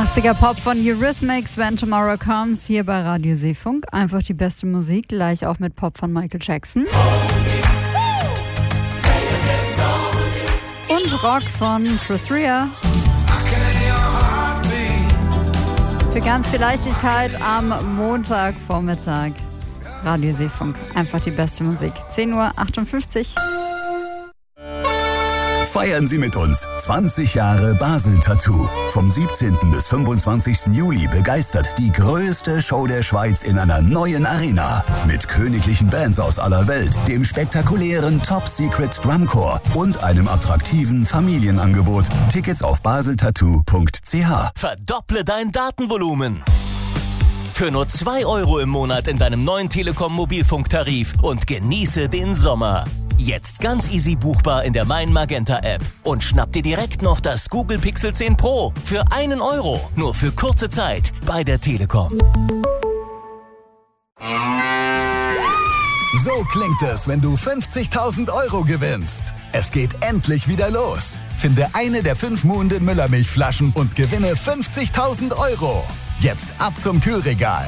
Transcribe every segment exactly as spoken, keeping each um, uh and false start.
achtziger Pop von Eurythmics, When Tomorrow Comes, hier bei Radio Seefunk. Einfach die beste Musik, gleich auch mit Pop von Michael Jackson. Und Rock von Chris Rea. Für ganz viel Leichtigkeit am Montagvormittag. Radio Seefunk, einfach die beste Musik. zehn Uhr achtundfünfzig. Feiern Sie mit uns zwanzig Jahre Basel Tattoo. Vom siebzehnten bis fünfundzwanzigsten Juli begeistert die größte Show der Schweiz in einer neuen Arena. Mit königlichen Bands aus aller Welt, dem spektakulären Top Secret Drumcore und einem attraktiven Familienangebot. Tickets auf baseltattoo punkt c h. Verdopple dein Datenvolumen. Für nur zwei Euro im Monat in deinem neuen Telekom-Mobilfunktarif und genieße den Sommer. Jetzt ganz easy buchbar in der Mein Magenta App. Und schnapp dir direkt noch das Google Pixel zehn Pro für einen Euro. Nur für kurze Zeit bei der Telekom. So klingt es, wenn du fünfzigtausend Euro gewinnst. Es geht endlich wieder los. Finde eine der fünf Muhnden Müllermilchflaschen und gewinne fünfzigtausend Euro. Jetzt ab zum Kühlregal.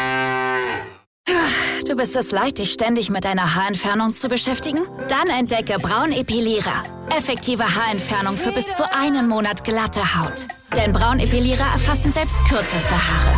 Du bist es leid, dich ständig mit deiner Haarentfernung zu beschäftigen? Dann entdecke Braun Epilierer. Effektive Haarentfernung für bis zu einen Monat glatte Haut. Denn Braun Epilierer erfassen selbst kürzeste Haare.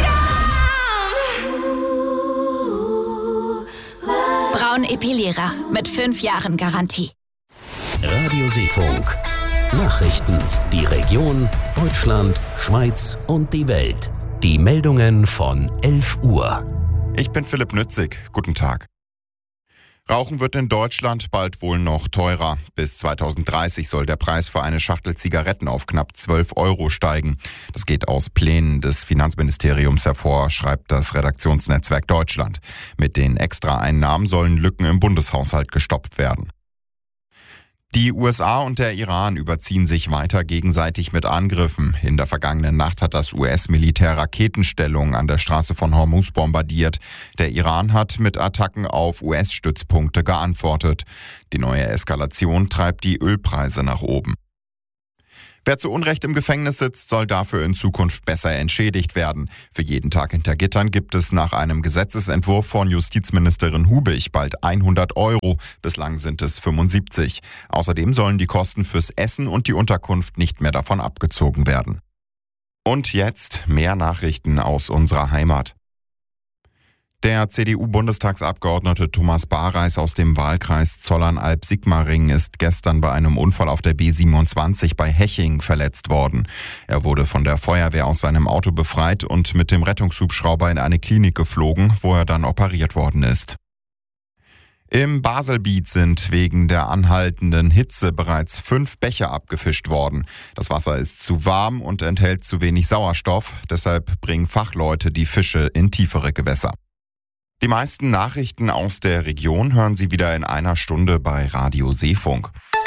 Braun Epilierer mit fünf Jahren Garantie. Radio Seefunk. Nachrichten, die Region, Deutschland, Schweiz und die Welt. Die Meldungen von elf Uhr. Ich bin Philipp Nützig. Guten Tag. Rauchen wird in Deutschland bald wohl noch teurer. Bis zweitausenddreißig soll der Preis für eine Schachtel Zigaretten auf knapp zwölf Euro steigen. Das geht aus Plänen des Finanzministeriums hervor, schreibt das Redaktionsnetzwerk Deutschland. Mit den Extraeinnahmen sollen Lücken im Bundeshaushalt gestoppt werden. Die U S A und der Iran überziehen sich weiter gegenseitig mit Angriffen. In der vergangenen Nacht hat das U S-Militär Raketenstellungen an der Straße von Hormuz bombardiert. Der Iran hat mit Attacken auf U S-Stützpunkte geantwortet. Die neue Eskalation treibt die Ölpreise nach oben. Wer zu Unrecht im Gefängnis sitzt, soll dafür in Zukunft besser entschädigt werden. Für jeden Tag hinter Gittern gibt es nach einem Gesetzesentwurf von Justizministerin Hubig bald hundert Euro. Bislang sind es fünfundsiebzig. Außerdem sollen die Kosten fürs Essen und die Unterkunft nicht mehr davon abgezogen werden. Und jetzt mehr Nachrichten aus unserer Heimat. Der C D U-Bundestagsabgeordnete Thomas Bareis aus dem Wahlkreis Zollern-Alb-Sigmaringen ist gestern bei einem Unfall auf der B siebenundzwanzig bei Heching verletzt worden. Er wurde von der Feuerwehr aus seinem Auto befreit und mit dem Rettungshubschrauber in eine Klinik geflogen, wo er dann operiert worden ist. Im Baselbiet sind wegen der anhaltenden Hitze bereits fünf Bäche abgefischt worden. Das Wasser ist zu warm und enthält zu wenig Sauerstoff, deshalb bringen Fachleute die Fische in tiefere Gewässer. Die meisten Nachrichten aus der Region hören Sie wieder in einer Stunde bei Radio Seefunk.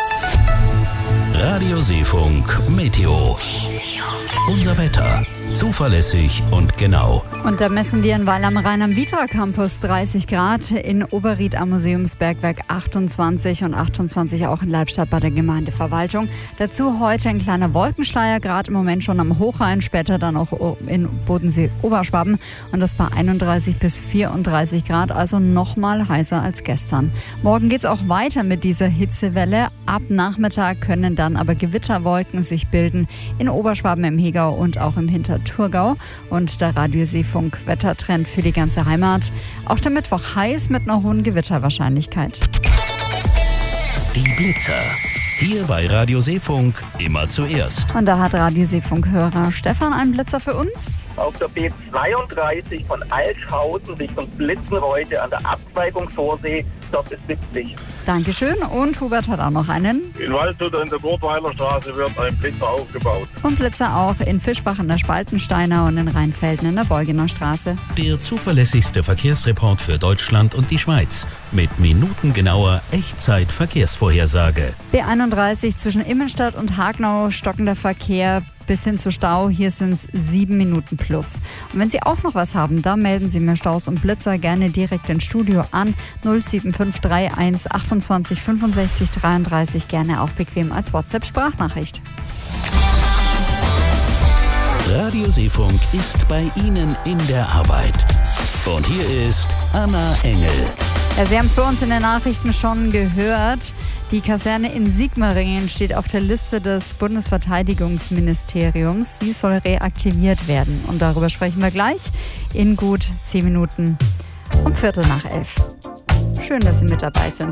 Radio Seefunk Meteo. Unser Wetter. Zuverlässig und genau. Und da messen wir in Weil am Rhein am Vitra Campus dreißig Grad, in Oberried am Museumsbergwerk achtundzwanzig und achtundzwanzig auch in Leibstadt bei der Gemeindeverwaltung. Dazu heute ein kleiner Wolkenschleier, gerade im Moment schon am Hochrhein, später dann auch in Bodensee-Oberschwaben. Und das bei einunddreißig bis vierunddreißig Grad, also nochmal heißer als gestern. Morgen geht es auch weiter mit dieser Hitzewelle. Ab Nachmittag können dann aber Gewitterwolken sich bilden in Oberschwaben, im Hegau und auch im Hinterthurgau. Und der Radio Seefunk Wettertrend für die ganze Heimat. Auch der Mittwoch heiß mit einer hohen Gewitterwahrscheinlichkeit. Die Blitzer. Hier bei Radio Seefunk immer zuerst. Und da hat Radio Seefunk-Hörer Stefan einen Blitzer für uns. Auf der B zweiunddreißig von Altschausen Richtung Blitzenreude an der Abzweigung Vorsee, dort ist Blitzlicht. Dankeschön. Und Hubert hat auch noch einen. In Waldshut in der Gurtweiler Straße wird ein Blitzer aufgebaut. Und Blitzer auch in Fischbach in der Spaltensteiner und in Rheinfelden in der Beugener Straße. Der zuverlässigste Verkehrsreport für Deutschland und die Schweiz. Mit minutengenauer Echtzeit-Verkehrsvorhersage. B einunddreißig zwischen Immenstadt und Hagnau stockender Verkehr bis hin zu Stau. Hier sind es sieben Minuten plus. Und wenn Sie auch noch was haben, dann melden Sie mir Staus und Blitzer gerne direkt ins Studio an. null sieben fünf drei eins achtundzwanzig fünfundsechzig dreiunddreißig, gerne auch bequem als WhatsApp-Sprachnachricht. Radio Radio Seefunk ist bei Ihnen in der Arbeit. Und hier ist Anna Engel. Ja, Sie haben es bei uns in den Nachrichten schon gehört. Die Kaserne in Sigmaringen steht auf der Liste des Bundesverteidigungsministeriums. Sie soll reaktiviert werden. Und darüber sprechen wir gleich in gut zehn Minuten um Viertel nach elf. Schön, dass Sie mit dabei sind.